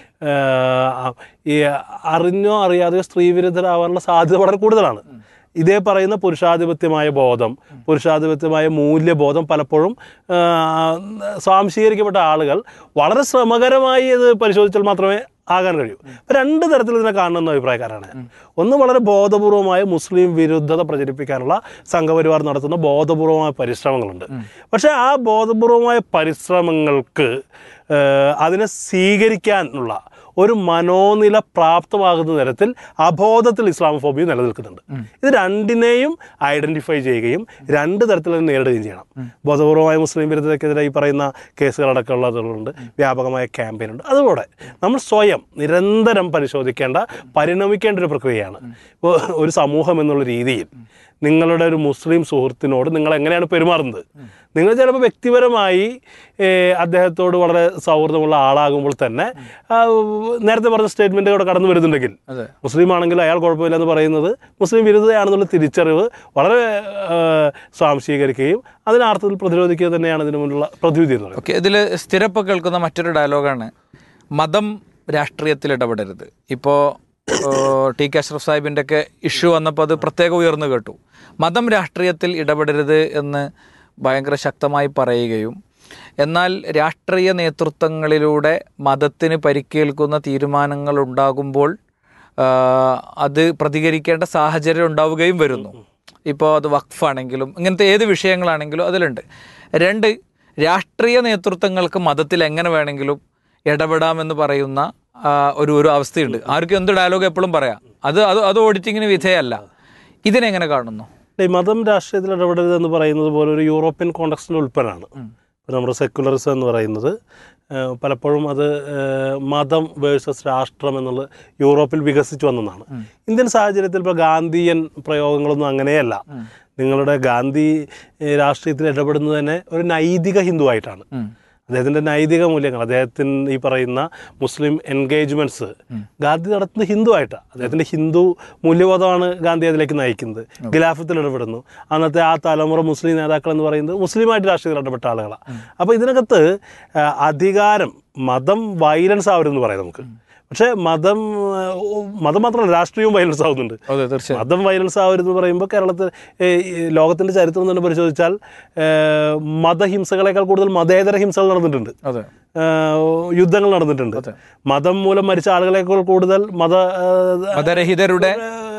Speaker 6: ഈ അറിഞ്ഞോ അറിയാതെയോ സ്ത്രീ വിരുദ്ധരാവാനുള്ള സാധ്യത വളരെ കൂടുതലാണ്. ഇതേ പറയുന്ന പുരുഷാധിപത്യമായ ബോധം, പുരുഷാധിപത്യമായ മൂല്യബോധം പലപ്പോഴും സ്വാംശീകരിക്കപ്പെട്ട ആളുകൾ വളരെ ശ്രമകരമായി ഇത് പരിശോധിച്ചാൽ മാത്രമേ ആകാൻ കഴിയൂ. അപ്പം രണ്ട് തരത്തിൽ ഇതിനെ കാണുന്ന അഭിപ്രായക്കാരാണ്. ഒന്ന്, വളരെ ബോധപൂർവമായ മുസ്ലിം വിരുദ്ധത പ്രചരിപ്പിക്കാനുള്ള സംഘപരിവാർ നടത്തുന്ന ബോധപൂർവമായ പരിശ്രമങ്ങളുണ്ട്. പക്ഷേ ആ ബോധപൂർവമായ പരിശ്രമങ്ങൾക്ക് അതിനെ സ്വീകരിക്കാനുള്ള ഒരു മനോനില പ്രാപ്തമാകുന്ന തരത്തിൽ അബോധത്തിൽ ഇസ്ലാമോഫോബിയ നിലനിൽക്കുന്നുണ്ട്. ഇത് രണ്ടിനെയും ഐഡന്റിഫൈ ചെയ്യുകയും രണ്ട് തരത്തിൽ തന്നെ നേരിടുകയും ചെയ്യണം. ബോധപൂർവമായ മുസ്ലിം വിരുദ്ധതയ്ക്കെതിരെ ഈ പറയുന്ന കേസുകളടക്കമുള്ളതുകൊണ്ട് വ്യാപകമായ ക്യാമ്പയിനുണ്ട്. അതുകൂടെ നമ്മൾ സ്വയം നിരന്തരം പരിശോധിക്കേണ്ട, പരിണമിക്കേണ്ട ഒരു പ്രക്രിയയാണ്. ഇപ്പോൾ ഒരു സമൂഹം എന്നുള്ള രീതിയിൽ നിങ്ങളുടെ ഒരു മുസ്ലിം സുഹൃത്തിനോട് നിങ്ങൾ എങ്ങനെയാണ് പെരുമാറുന്നത്? നിങ്ങൾ ചിലപ്പോൾ വ്യക്തിപരമായി അദ്ദേഹത്തോട് വളരെ സൗഹൃദമുള്ള ആളാകുമ്പോൾ തന്നെ നേരത്തെ പറഞ്ഞ സ്റ്റേറ്റ്മെൻറ്റുകൂടെ കടന്നു വരുന്നുണ്ടെങ്കിൽ, മുസ്ലിം ആണെങ്കിൽ അയാൾ കുഴപ്പമില്ല എന്ന് പറയുന്നത് മുസ്ലിം വിരുദ്ധതയാണെന്നുള്ള തിരിച്ചറിവ് വളരെ സ്വാംശീകരിക്കുകയും അതിനർത്ഥത്തിൽ പ്രതിരോധിക്കുക തന്നെയാണ് ഇതിനു മുന്നിലുള്ള പ്രതിവിധി എന്ന് പറയുന്നത്.
Speaker 7: ഓക്കെ, ഇതിൽ സ്ഥിരപ്പോൾ കേൾക്കുന്ന മറ്റൊരു ഡയലോഗാണ് മതം രാഷ്ട്രീയത്തിൽ ഇടപെടരുത്. ഇപ്പോൾ ടി കെ അഷ്റഫ് സാഹിബിൻ്റെ ഒക്കെ ഇഷ്യൂ വന്നപ്പോൾ അത് പ്രത്യേകം ഉയർന്നു കേട്ടു. മതം രാഷ്ട്രീയത്തിൽ ഇടപെടരുത് എന്ന് ഭയങ്കര ശക്തമായി പറയുകയും, എന്നാൽ രാഷ്ട്രീയ നേതൃത്വങ്ങളിലൂടെ മതത്തിന് പരിക്കേൽക്കുന്ന തീരുമാനങ്ങൾ ഉണ്ടാകുമ്പോൾ അത് പ്രതികരിക്കേണ്ട സാഹചര്യം ഉണ്ടാവുകയും വരുന്നു. ഇപ്പോൾ അത് വഖഫാണെങ്കിലും ഇങ്ങനത്തെ ഏത് വിഷയങ്ങളാണെങ്കിലും അതിലുണ്ട്. രണ്ട്, രാഷ്ട്രീയ നേതൃത്വങ്ങൾക്ക് മതത്തിൽ എങ്ങനെ വേണമെങ്കിലും ഇടപെടാമെന്ന് പറയുന്ന ഒരു ഒരു അവസ്ഥയുണ്ട്. ആർക്കും എന്ത് ഡയലോഗ് എപ്പോഴും പറയാം. അത് അത് അത് ഓഡിറ്റിങ്ങിന് വിധേയമല്ല. ഇതിനെങ്ങനെ കാണുന്നു?
Speaker 6: ഈ മതം രാഷ്ട്രീയത്തിൽ ഇടപെടരുത് എന്ന് പറയുന്നത് പോലെ ഒരു യൂറോപ്യൻ കോണ്ടക്സ്റ്റിൻ്റെ ഉൽപ്പന്നമാണ്. ഇപ്പോൾ നമ്മുടെ സെക്കുലറിസം എന്ന് പറയുന്നത് പലപ്പോഴും അത് മതം വേഴ്സസ് രാഷ്ട്രം എന്നുള്ള യൂറോപ്പിൽ വികസിച്ചു വന്നതാണ്. ഇന്ത്യൻ സാഹചര്യത്തിൽ ഇപ്പോൾ ഗാന്ധിയൻ പ്രയോഗങ്ങളൊന്നും അങ്ങനെയല്ല. നിങ്ങളുടെ ഗാന്ധി രാഷ്ട്രീയത്തിൽ ഇടപെടുന്നത് തന്നെ ഒരു നൈതിക ഹിന്ദുവായിട്ടാണ്. അദ്ദേഹത്തിൻ്റെ നൈതിക മൂല്യങ്ങൾ, അദ്ദേഹത്തിന് ഈ പറയുന്ന മുസ്ലിം എൻഗേജ്മെൻറ്റ്സ് ഗാന്ധി നടത്തുന്നത് ഹിന്ദുവായിട്ടാണ്. അദ്ദേഹത്തിൻ്റെ ഹിന്ദു മൂല്യബോധമാണ് ഗാന്ധി അതിലേക്ക് നയിക്കുന്നത്. ഖിലാഫത്തിൽ ഇടപെടുന്നു. അന്നത്തെ ആ തലമുറ മുസ്ലിം നേതാക്കൾ എന്ന് പറയുന്നത് മുസ്ലിമായിട്ട് രാഷ്ട്രീയത്തിൽ ഇടപെട്ട ആളുകളാണ്. അപ്പോൾ ഇതിനകത്ത് അധികാരം, മതം വയലൻസ് ആവരുതെന്ന് പറയാം നമുക്ക്. പക്ഷേ മതം മതം മാത്രമല്ല, രാഷ്ട്രീയവും വയലൻസ് ആവുന്നുണ്ട്. മതം വയലൻസ് ആവരുതെന്ന് പറയുമ്പോൾ കേരളത്തിൽ ലോകത്തിൻ്റെ ചരിത്രം തന്നെ പരിശോധിച്ചാൽ മതഹിംസകളെക്കാൾ കൂടുതൽ മതേതര ഹിംസകൾ നടന്നിട്ടുണ്ട്, യുദ്ധങ്ങൾ നടന്നിട്ടുണ്ട്. മതം മൂലം മരിച്ച ആളുകളെക്കാൾ കൂടുതൽ മത
Speaker 7: മതരഹിതരുടെ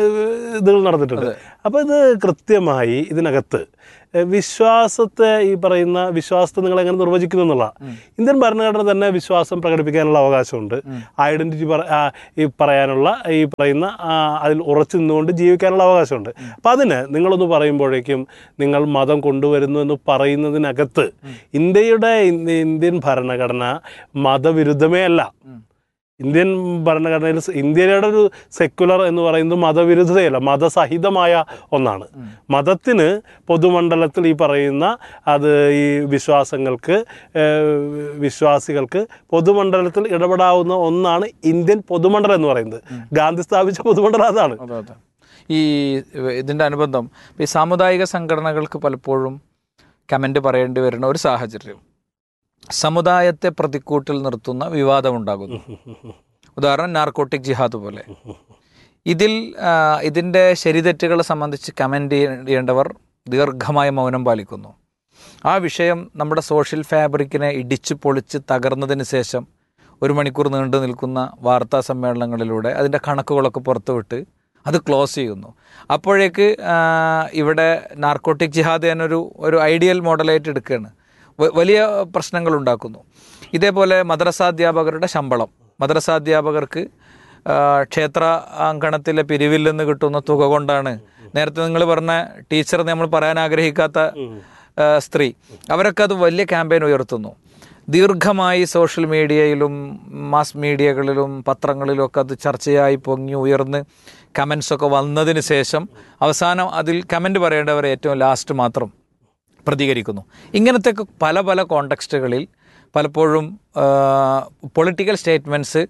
Speaker 6: ഇതുകൾ നടന്നിട്ടുണ്ട്. അപ്പോൾ ഇത് കൃത്യമായി ഇതിനകത്ത് വിശ്വാസത്തെ, ഈ പറയുന്ന വിശ്വാസത്തെ നിങ്ങൾ എങ്ങനെ നിർവചിക്കുന്നു എന്നുള്ള, ഇന്ത്യൻ ഭരണഘടന തന്നെ വിശ്വാസം പ്രകടിപ്പിക്കാനുള്ള അവകാശമുണ്ട്, ഐഡന്റിറ്റി ഈ പറയാനുള്ള, ഈ പറയുന്ന അതിൽ ഉറച്ചു നിന്നുകൊണ്ട് ജീവിക്കാനുള്ള അവകാശമുണ്ട്. അപ്പം അതിന് നിങ്ങളൊന്ന് പറയുമ്പോഴേക്കും നിങ്ങൾ മതം കൊണ്ടുവരുന്നു എന്ന് പറയുന്നതിനകത്ത് ഇന്ത്യയുടെ ഇന്ത്യൻ ഭരണഘടന മതവിരുദ്ധമേ അല്ല. ഇന്ത്യൻ ഭരണഘടനയിൽ ഇന്ത്യയുടെ ഒരു സെക്യുലർ എന്ന് പറയുന്നത് മതവിരുദ്ധതയല്ല, മതസഹിതമായ ഒന്നാണ്. മതത്തിന് പൊതുമണ്ഡലത്തിൽ ഈ പറയുന്ന അത് ഈ വിശ്വാസങ്ങൾക്ക് വിശ്വാസികൾക്ക് പൊതുമണ്ഡലത്തിൽ ഇടപെടാവുന്ന ഒന്നാണ് ഇന്ത്യൻ പൊതുമണ്ഡലം എന്ന് പറയുന്നത്. ഗാന്ധി സ്ഥാപിച്ച പൊതുമണ്ഡലം അതാണ്.
Speaker 7: ഈ ഇതിൻ്റെ അനുബന്ധം ഈ സാമുദായിക സംഘടനകൾക്ക് പലപ്പോഴും കമൻ്റ് പറയേണ്ടി വരുന്ന ഒരു സാഹചര്യം, സമുദായത്തെ പ്രതിക്കൂട്ടിൽ നിർത്തുന്ന വിവാദമുണ്ടാകുന്നു. ഉദാഹരണം നാർക്കോട്ടിക് ജിഹാദ് പോലെ. ഇതിൽ ഇതിൻ്റെ ശരിതെറ്റുകളെ സംബന്ധിച്ച് കമൻ്റ് ചെയ്യേണ്ടവർ ദീർഘമായ മൗനം പാലിക്കുന്നു. ആ വിഷയം നമ്മുടെ സോഷ്യൽ ഫാബ്രിക്കിനെ ഇടിച്ചു പൊളിച്ച് തകർന്നതിന് ശേഷം ഒരു മണിക്കൂർ നീണ്ടു നിൽക്കുന്ന വാർത്താ സമ്മേളനങ്ങളിലൂടെ അതിൻ്റെ കണക്കുകളൊക്കെ പുറത്തുവിട്ട് അത് ക്ലോസ് ചെയ്യുന്നു. അപ്പോഴേക്ക് ഇവിടെ നാർക്കോട്ടിക് ജിഹാദ് എന്നൊരു ഒരു ഐഡിയൽ മോഡലായിട്ട് എടുക്കുകയാണ്, വലിയ പ്രശ്നങ്ങൾ ഉണ്ടാക്കുന്നു. ഇതേപോലെ മദ്രസാധ്യാപകരുടെ ശമ്പളം, മദ്രസാധ്യാപകർക്ക് ക്ഷേത്ര അങ്കണത്തിലെ പിരിവിൽ നിന്ന് കിട്ടുന്ന തുക കൊണ്ടാണ്, നേരത്തെ നിങ്ങൾ പറഞ്ഞ ടീച്ചർ നമ്മൾ പറയാൻ ആഗ്രഹിക്കാത്ത സ്ത്രീ, അവരൊക്കെ അത് വലിയ ക്യാമ്പയിൻ ഉയർത്തുന്നു. ദീർഘമായി സോഷ്യൽ മീഡിയയിലും മാസ് മീഡിയകളിലും പത്രങ്ങളിലും ഒക്കെ അത് ചർച്ചയായി പൊങ്ങി ഉയർന്ന് കമൻസൊക്കെ വന്നതിന് ശേഷം അവസാനം അതിൽ കമൻറ്റ് പറയേണ്ടവർ ഏറ്റവും ലാസ്റ്റ് മാത്രം പ്രതികരിക്കുന്നു. ഇങ്ങനത്തെ പല പല കോണ്ടെക്സ്റ്റുകളിൽ പലപ്പോഴും പൊളിറ്റിക്കൽ സ്റ്റേറ്റ്മെൻറ്റ്സ്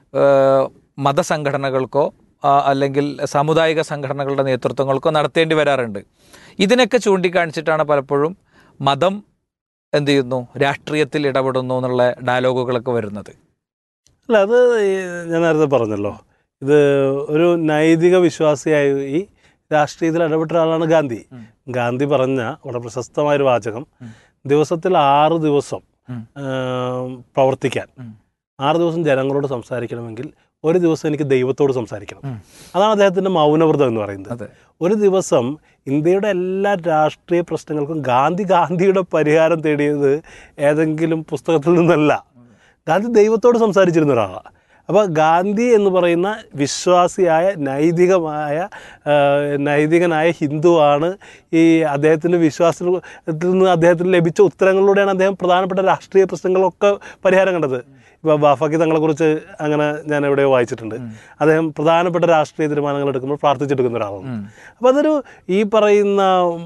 Speaker 7: മതസംഘടനകൾക്കോ അല്ലെങ്കിൽ സാമുദായിക സംഘടനകളുടെ നേതൃത്വങ്ങൾക്കോ നടത്തേണ്ടി വരാറുണ്ട്. ഇതിനൊക്കെ ചൂണ്ടിക്കാണിച്ചിട്ടാണ് പലപ്പോഴും മതം എന്ത് ചെയ്യുന്നു, രാഷ്ട്രീയത്തിൽ ഇടപെടുന്നു എന്നുള്ള ഡയലോഗുകളൊക്കെ വരുന്നത്.
Speaker 6: അല്ല, അത് ഞാൻ നേരത്തെ പറഞ്ഞല്ലോ, ഇത് ഒരു നൈതിക വിശ്വാസിയായി രാഷ്ട്രീയത്തിൽ ഇടപെട്ട ഒരാളാണ് ഗാന്ധി. ഗാന്ധി പറഞ്ഞ വളരെ പ്രശസ്തമായൊരു വാചകം, ദിവസത്തിൽ ആറ് ദിവസം പ്രവർത്തിക്കാൻ, ആറ് ദിവസം ജനങ്ങളോട് സംസാരിക്കണമെങ്കിൽ ഒരു ദിവസം എനിക്ക് ദൈവത്തോട് സംസാരിക്കണം. അതാണ് അദ്ദേഹത്തിൻ്റെ മൗനവ്രതം എന്ന് പറയുന്നത്. ഒരു ദിവസം ഇന്ത്യയുടെ എല്ലാ രാഷ്ട്രീയ പ്രശ്നങ്ങൾക്കും ഗാന്ധി ഗാന്ധിയുടെ പരിഹാരം തേടിയത് ഏതെങ്കിലും പുസ്തകത്തിൽ നിന്നല്ല, ഗാന്ധി ദൈവത്തോട് സംസാരിച്ചിരുന്ന ഒരാളാണ്. അപ്പോൾ ഗാന്ധി എന്ന് പറയുന്ന വിശ്വാസിയായ നൈതികമായ നൈതികനായ ഹിന്ദുവാണ്. ഈ അദ്ദേഹത്തിൻ്റെ വിശ്വാസത്തിൽ നിന്ന് അദ്ദേഹത്തിന് ലഭിച്ച ഉത്തരങ്ങളിലൂടെയാണ് അദ്ദേഹം പ്രധാനപ്പെട്ട രാഷ്ട്രീയ പ്രശ്നങ്ങളൊക്കെ പരിഹാരം കണ്ടത്. ഇപ്പോൾ ബാഫക്കി തങ്ങളെക്കുറിച്ച് അങ്ങനെ ഞാൻ എവിടെയോ വായിച്ചിട്ടുണ്ട്. അദ്ദേഹം പ്രധാനപ്പെട്ട രാഷ്ട്രീയ തീരുമാനങ്ങൾ എടുക്കുമ്പോൾ പ്രാർത്ഥിച്ചെടുക്കുന്ന ഒരാളാണ്. അപ്പോൾ അതൊരു ഈ പറയുന്ന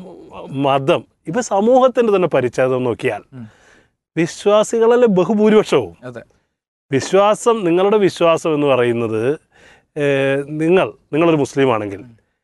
Speaker 6: മതം ഇപ്പം സമൂഹത്തിൻ്റെ തന്നെ പരിച്ഛേദം നോക്കിയാൽ വിശ്വാസികളല്ലേ ബഹുഭൂരിപക്ഷവും. വിശ്വാസം, നിങ്ങളുടെ വിശ്വാസം എന്ന് പറയുന്നത്, നിങ്ങൾ നിങ്ങളൊരു മുസ്ലിമാണെങ്കിൽ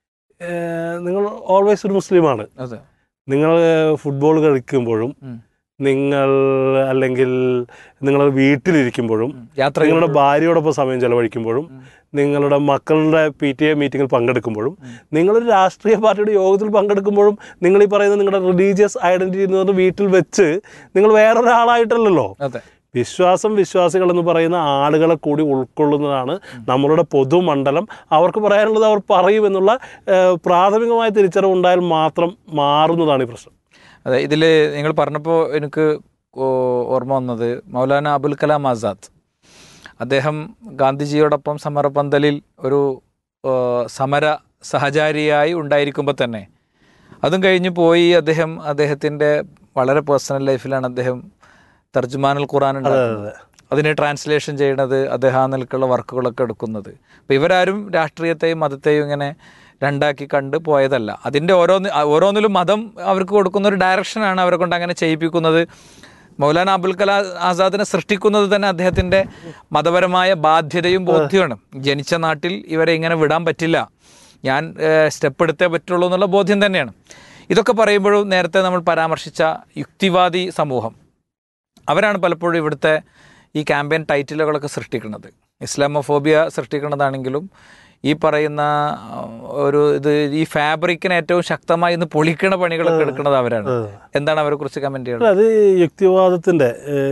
Speaker 6: നിങ്ങൾ ഓൾവേസ് ഒരു മുസ്ലിമാണ്. നിങ്ങൾ ഫുട്ബോൾ കളിക്കുമ്പോഴും നിങ്ങൾ അല്ലെങ്കിൽ നിങ്ങൾ വീട്ടിലിരിക്കുമ്പോഴും നിങ്ങളുടെ ഭാര്യയോടൊപ്പം സമയം ചെലവഴിക്കുമ്പോഴും നിങ്ങളുടെ മക്കളുടെ പി ടി എ മീറ്റിങ്ങിൽ പങ്കെടുക്കുമ്പോഴും നിങ്ങളൊരു രാഷ്ട്രീയ പാർട്ടിയുടെ യോഗത്തിൽ പങ്കെടുക്കുമ്പോഴും നിങ്ങൾ ഈ പറയുന്ന നിങ്ങളുടെ റിലീജിയസ് ഐഡന്റിറ്റി എന്ന് പറഞ്ഞ് വീട്ടിൽ വെച്ച് നിങ്ങൾ വേറൊരാളായിട്ടല്ലല്ലോ. വിശ്വാസം, വിശ്വാസികൾ എന്ന് പറയുന്ന ആളുകളെ കൂടി ഉൾക്കൊള്ളുന്നതാണ് നമ്മളുടെ പൊതുമണ്ഡലം. അവർക്ക് പറയാനുള്ളത് അവർ പറയുമെന്നുള്ള പ്രാഥമികമായ തിരിച്ചറിവുണ്ടായാൽ മാത്രം മാറുന്നതാണ് ഈ പ്രശ്നം.
Speaker 7: അതെ, ഇതിൽ നിങ്ങൾ പറഞ്ഞപ്പോൾ എനിക്ക് ഓർമ്മ വന്നത് മൗലാന അബുൽ കലാം ആസാദ്. അദ്ദേഹം ഗാന്ധിജിയോടൊപ്പം സമരപന്തലിൽ ഒരു സമര സഹചാരിയായി ഉണ്ടായിരിക്കുമ്പോൾ തന്നെ അതും കഴിഞ്ഞ് പോയി അദ്ദേഹം അദ്ദേഹത്തിൻ്റെ വളരെ പേഴ്സണൽ ലൈഫിലാണ് അദ്ദേഹം തർജുമാനുൽ ഖുർആൻ ഉണ്ടാക്കുന്നത്, അതിനെ ട്രാൻസ്ലേഷൻ ചെയ്യണത്, അദ്ദേഹം ആ നിലക്കുള്ള വർക്കുകളൊക്കെ എടുക്കുന്നത്. അപ്പോൾ ഇവരാരും രാഷ്ട്രീയത്തെയും മതത്തെയും ഇങ്ങനെ രണ്ടാക്കി കണ്ട് പോയതല്ല. അതിൻ്റെ ഓരോന്ന് ഓരോന്നിലും മതം അവർക്ക് കൊടുക്കുന്ന ഒരു ഡയറക്ഷനാണ് അവരെ കൊണ്ട് അങ്ങനെ ചെയ്യിപ്പിക്കുന്നത്. മൗലാന അബുൽ കലാം ആസാദിനെ സൃഷ്ടിക്കുന്നത് തന്നെ അദ്ദേഹത്തിൻ്റെ മതപരമായ ബാധ്യതയും ബോധ്യമാണ്. ജനിച്ച നാട്ടിൽ ഇവരെ ഇങ്ങനെ വിടാൻ പറ്റില്ല, ഞാൻ സ്റ്റെപ്പ് എടുത്തേ പറ്റുള്ളൂ എന്നുള്ള ബോധ്യം തന്നെയാണ്. ഇതൊക്കെ പറയുമ്പോഴും നേരത്തെ നമ്മൾ പരാമർശിച്ച യുക്തിവാദി സമൂഹം, അവരാണ് പലപ്പോഴും ഇവിടുത്തെ ഈ ക്യാമ്പയിൻ ടൈറ്റിലുകളൊക്കെ സൃഷ്ടിക്കുന്നത്. ഇസ്ലാമോഫോബിയ സൃഷ്ടിക്കുന്നതാണെങ്കിലും ഈ പറയുന്ന ഒരു ഇത് ഈ ഫാബ്രിക്കിന് ഏറ്റവും ശക്തമായി ഇന്ന് പൊളിക്കണ പണികളൊക്കെ എടുക്കുന്നത് അവരാണ്. എന്താണ് അവരെ കുറിച്ച് കമന്റ് ചെയ്യുന്നത്?
Speaker 6: അത് യുക്തിവാദത്തിന്റെ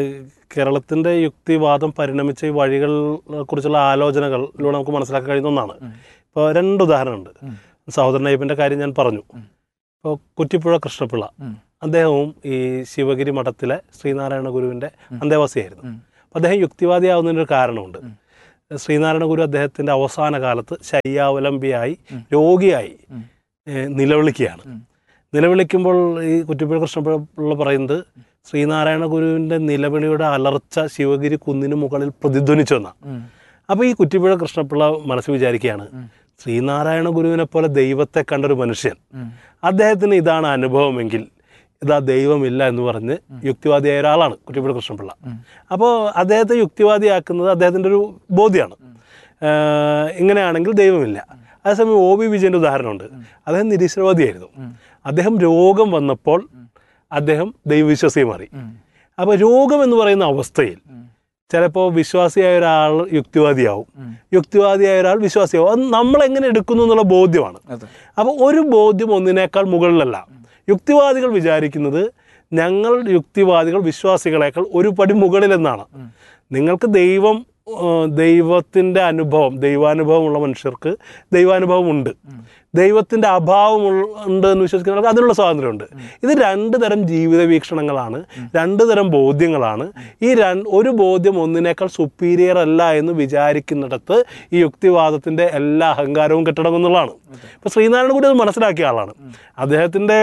Speaker 6: കേരളത്തിൻ്റെ യുക്തിവാദം പരിണമിച്ച ഈ വഴികളെ കുറിച്ചുള്ള ആലോചനകളിലൂടെ നമുക്ക് മനസ്സിലാക്കാൻ കഴിയുന്ന ഒന്നാണ്. ഇപ്പോൾ രണ്ട് ഉദാഹരണമുണ്ട്. സഹോദരൻ അയ്യപ്പൻ്റെ കാര്യം ഞാൻ പറഞ്ഞു. ഇപ്പോൾ കുറ്റിപ്പുഴ കൃഷ്ണപിള്ള അദ്ദേഹവും ഈ ശിവഗിരി മഠത്തിലെ ശ്രീനാരായണ ഗുരുവിൻ്റെ അന്തേവാസിയായിരുന്നു. അപ്പം അദ്ദേഹം യുക്തിവാദിയാവുന്നതിനൊരു കാരണമുണ്ട്. ശ്രീനാരായണ ഗുരു അദ്ദേഹത്തിൻ്റെ അവസാന കാലത്ത് ശയ്യാവലംബിയായി രോഗിയായി നിലവിളിക്കുകയാണ്. നിലവിളിക്കുമ്പോൾ ഈ കുറ്റിപ്പുഴ കൃഷ്ണപിള്ള പറയുന്നത് ശ്രീനാരായണ ഗുരുവിൻ്റെ നിലവിളിയുടെ അലർച്ച ശിവഗിരി കുന്നിന് മുകളിൽ പ്രതിധ്വനിച്ചു എന്നാണ്. അപ്പോൾ ഈ കുറ്റിപ്പുഴ കൃഷ്ണപിള്ള മനസ്സ് വിചാരിക്കുകയാണ്, ശ്രീനാരായണ ഗുരുവിനെ പോലെ ദൈവത്തെ കണ്ടൊരു മനുഷ്യൻ, അദ്ദേഹത്തിന് ഇതാണ് അനുഭവമെങ്കിൽ ഇതാ ദൈവമില്ല എന്ന് പറഞ്ഞ് യുക്തിവാദിയായ ഒരാളാണ് കുറ്റിപ്പുഴ കൃഷ്ണപിള്ള. അപ്പോൾ അദ്ദേഹത്തെ യുക്തിവാദിയാക്കുന്നത് അദ്ദേഹത്തിൻ്റെ ഒരു ബോധ്യമാണ്, ഇങ്ങനെയാണെങ്കിൽ ദൈവമില്ല. അതേസമയം ഒ വി വിജയൻ്റെ ഉദാഹരണമുണ്ട്. അദ്ദേഹം നിരീശ്വരവാദിയായിരുന്നു. അദ്ദേഹം രോഗം വന്നപ്പോൾ അദ്ദേഹം ദൈവവിശ്വാസിയെ മാറി. അപ്പോൾ രോഗം എന്ന് പറയുന്ന അവസ്ഥയിൽ ചിലപ്പോൾ വിശ്വാസിയായ ഒരാൾ യുക്തിവാദിയാവും, യുക്തിവാദിയായ ഒരാൾ വിശ്വാസിയാവും. അത് നമ്മളെങ്ങനെ എടുക്കുന്നു എന്നുള്ള ബോധ്യമാണ്. അപ്പോൾ ഒരു ബോധ്യം ഒന്നിനേക്കാൾ മുകളിലല്ല. യുക്തിവാദികൾ വിചാരിക്കുന്നത് ഞങ്ങൾ യുക്തിവാദികൾ വിശ്വാസികളെക്കാൾ ഒരു പടി മുകളിലെന്നാണ്. നിങ്ങൾക്ക് ദൈവം ദൈവത്തിൻ്റെ അനുഭവം, ദൈവാനുഭവമുള്ള മനുഷ്യർക്ക് ദൈവാനുഭവം ഉണ്ട്, ദൈവത്തിൻ്റെ അഭാവം ഉണ്ട് എന്ന് വിശ്വസിക്കുന്നവർക്ക് അതിനുള്ള സ്വാതന്ത്ര്യമുണ്ട്. ഇത് രണ്ട് തരം ജീവിത വീക്ഷണങ്ങളാണ്, രണ്ട് തരം ബോധ്യങ്ങളാണ്. ഈ രണ്ട് ഒരു ബോധ്യം ഒന്നിനേക്കാൾ സുപ്പീരിയർ അല്ല എന്ന് വിചാരിക്കുന്നിടത്ത് ഈ യുക്തിവാദത്തിൻ്റെ എല്ലാ അഹങ്കാരവും കെട്ടടങ്ങുന്നുള്ളതാണ്. ഇപ്പോൾ ശ്രീനാരായണ ഗുരു അത് മനസ്സിലാക്കിയ ആളാണ്. അദ്ദേഹത്തിൻ്റെ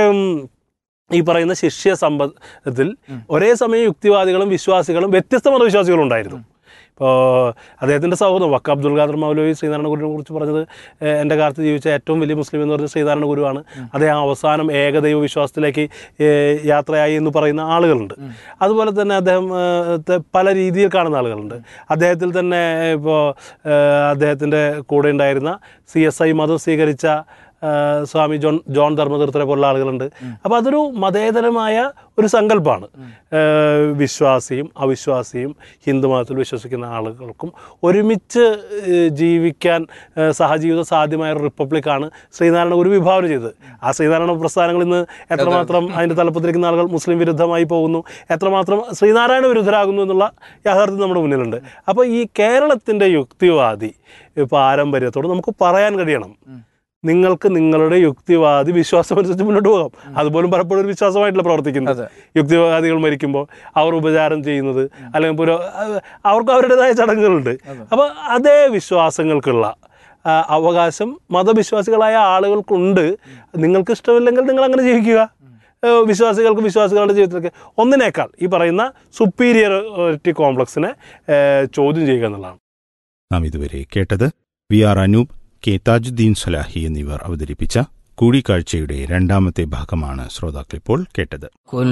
Speaker 6: ഈ പറയുന്ന ശിഷ്യ സമ്പത്തിൽ ഒരേ സമയം യുക്തിവാദികളും വിശ്വാസികളും വ്യത്യസ്ത മതവിശ്വാസികളും ഉണ്ടായിരുന്നു. ഇപ്പോൾ അദ്ദേഹത്തിൻ്റെ സൗഹൃദം വക്ക അബ്ദുൽ ഖാദർ മൗലവി ശ്രീനാരായണ ഗുരുവിനെ കുറിച്ച് പറഞ്ഞത് എൻ്റെ കാലത്ത് ജീവിച്ച ഏറ്റവും വലിയ മുസ്ലിം എന്ന് പറഞ്ഞ ശ്രീനാരായണ ഗുരുവാണ്. അദ്ദേഹം അവസാനം ഏകദൈവ വിശ്വാസത്തിലേക്ക് യാത്രയായി എന്ന് പറയുന്ന ആളുകളുണ്ട്. അതുപോലെ തന്നെ അദ്ദേഹം പല രീതിയിൽ കാണുന്ന ആളുകളുണ്ട്. അദ്ദേഹത്തിൽ തന്നെ ഇപ്പോൾ അദ്ദേഹത്തിൻ്റെ കൂടെ ഉണ്ടായിരുന്ന സി എസ് ഐ മതം സ്വീകരിച്ച സ്വാമി ജോൺ ജോൺ ധർമ്മതീർത്ഥരെ പോലുള്ള ആളുകളുണ്ട്. അപ്പോൾ അതൊരു മതേതരമായ ഒരു സങ്കല്പമാണ്. വിശ്വാസിയും അവിശ്വാസിയും ഹിന്ദു മതത്തിൽ വിശ്വസിക്കുന്ന ആളുകൾക്കും ഒരുമിച്ച് ജീവിക്കാൻ സഹജീവിതം സാധ്യമായ ഒരു റിപ്പബ്ലിക്കാണ് ശ്രീനാരായണ ഗുരു വിഭാവന ചെയ്തത്. ആ ശ്രീനാരായണ പ്രസ്ഥാനങ്ങളിൽ നിന്ന് എത്രമാത്രം അതിൻ്റെ തലപ്പത്തിരിക്കുന്ന ആളുകൾ മുസ്ലിം വിരുദ്ധമായി പോകുന്നു, എത്രമാത്രം ശ്രീനാരായണ വിരുദ്ധരാകുന്നു എന്നുള്ള യാഥാർത്ഥ്യം നമ്മുടെ മുന്നിലുണ്ട്. അപ്പോൾ ഈ കേരളത്തിൻ്റെ യുക്തിവാദി പാരമ്പര്യത്തോട് നമുക്ക് പറയാൻ കഴിയണം, നിങ്ങൾക്ക് നിങ്ങളുടെ യുക്തിവാദി വിശ്വാസം അനുസരിച്ച് മുന്നോട്ട് പോകാം. അതുപോലും പലപ്പോഴും ഒരു വിശ്വാസമായിട്ടല്ല പ്രവർത്തിക്കുന്നത്. യുക്തിവാദികൾ മരിക്കുമ്പോൾ അവർ ഉപചാരം ചെയ്യുന്നത് അല്ലെങ്കിൽ പുരോ അവർക്ക് അവരുടേതായ ചടങ്ങുകളുണ്ട്. അപ്പോൾ അതേ വിശ്വാസങ്ങൾക്കുള്ള അവകാശം മതവിശ്വാസികളായ ആളുകൾക്കുണ്ട്. നിങ്ങൾക്ക് ഇഷ്ടമില്ലെങ്കിൽ നിങ്ങൾ അങ്ങനെ ജീവിക്കുക. വിശ്വാസികൾക്ക് വിശ്വാസികളുടെ ജീവിതത്തിലൊക്കെ ഒന്നിനേക്കാൾ ഈ പറയുന്ന സുപ്പീരിയറിറ്റി കോംപ്ലക്സിനെ ചോദ്യം ചെയ്യുക എന്നുള്ളതാണ്.
Speaker 5: നാം ഇതുവരെ കേട്ടത് V R Anoop, K Thajudheen Salahi എന്നിവർ അവതരിപ്പിച്ച കൂടിക്കാഴ്ചയുടെ രണ്ടാമത്തെ ഭാഗമാണ് ശ്രോതാക്കളിപ്പോൾ കേട്ടത്.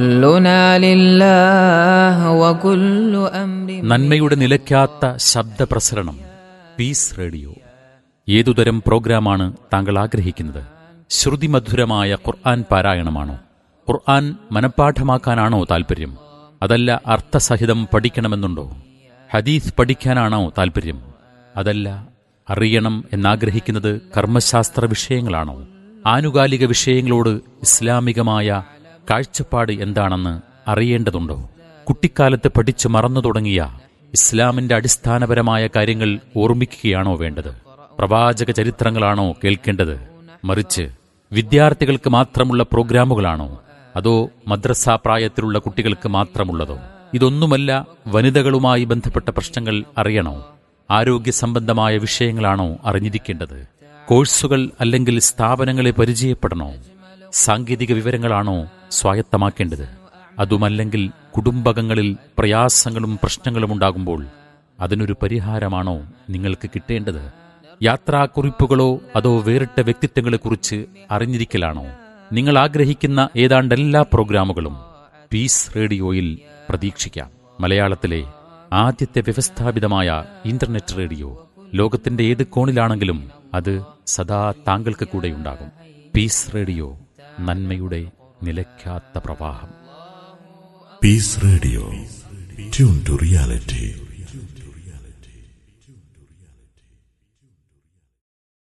Speaker 8: നന്മയുടെ നിലയ്ക്കാത്ത ശബ്ദപ്രസരണം പീസ് റേഡിയോ. ഏതുതരം പ്രോഗ്രാമാണ് താങ്കൾ ആഗ്രഹിക്കുന്നത്? ശ്രുതിമധുരമായ ഖുർആൻ പാരായണമാണോ? ഖുർആൻ മനഃപ്പാഠമാക്കാനാണോ താൽപ്പര്യം? അതല്ല അർത്ഥസഹിതം പഠിക്കണമെന്നുണ്ടോ? ഹദീസ് പഠിക്കാനാണോ താൽപ്പര്യം? അതല്ല അറിയണം എന്നാഗ്രഹിക്കുന്നത് കർമ്മശാസ്ത്ര വിഷയങ്ങളാണോ? ആനുകാലിക വിഷയങ്ങളോട് ഇസ്ലാമികമായ കാഴ്ചപ്പാട് എന്താണെന്ന് അറിയേണ്ടതുണ്ടോ? കുട്ടിക്കാലത്ത് പഠിച്ചു മറന്നു തുടങ്ങിയ ഇസ്ലാമിന്റെ അടിസ്ഥാനപരമായ കാര്യങ്ങൾ ഓർമ്മിക്കുകയാണോ വേണ്ടത്? പ്രവാചക ചരിത്രങ്ങളാണോ കേൾക്കേണ്ടത്? മറിച്ച് വിദ്യാർത്ഥികൾക്ക് മാത്രമുള്ള പ്രോഗ്രാമുകളാണോ? അതോ മദ്രസാ പ്രായത്തിലുള്ള കുട്ടികൾക്ക് മാത്രമുള്ളതോ? ഇതൊന്നുമല്ല, വനിതകളുമായി ബന്ധപ്പെട്ട പ്രശ്നങ്ങൾ അറിയണോ? ആരോഗ്യ സംബന്ധമായ വിഷയങ്ങളാണോ അറിഞ്ഞിരിക്കേണ്ടത്? കോഴ്സുകൾ അല്ലെങ്കിൽ സ്ഥാപനങ്ങളെ പരിചയപ്പെടണോ? സാങ്കേതിക വിവരങ്ങളാണോ സ്വായത്തമാക്കേണ്ടത്? അതുമല്ലെങ്കിൽ കുടുംബകങ്ങളിൽ പ്രയാസങ്ങളും പ്രശ്നങ്ങളും ഉണ്ടാകുമ്പോൾ അതിനൊരു പരിഹാരമാണോ നിങ്ങൾക്ക് കിട്ടേണ്ടത്? യാത്രാക്കുറിപ്പുകളോ അതോ വേറിട്ട വ്യക്തിത്വങ്ങളെക്കുറിച്ച് അറിഞ്ഞിരിക്കലാണോ? നിങ്ങൾ ആഗ്രഹിക്കുന്ന ഏതാണ്ട് എല്ലാ പ്രോഗ്രാമുകളും പീസ് റേഡിയോയിൽ പ്രതീക്ഷിക്കാം. മലയാളത്തിലെ ആദ്യത്തെ വ്യവസ്ഥാപിതമായ ഇന്റർനെറ്റ് റേഡിയോ. ലോകത്തിന്റെ ഏത് കോണിലാണെങ്കിലും അത് സദാ താങ്കൾക്ക് കൂടെയുണ്ടാകും. പീസ് റേഡിയോ, നന്മയുടെ നിലയ്ക്കാത്ത പ്രവാഹം.
Speaker 4: Piece radio, tune to reality.